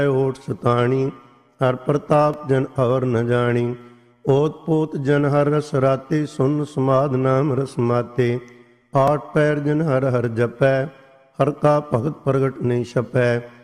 होठ सताणी, हर प्रताप जन अवर न जानी। ओत पोत जन हर रस राते, सुन समाध नाम रस माते। आठ पैर जन हर हर जपै, हर का भगत प्रगट नहीं छपै।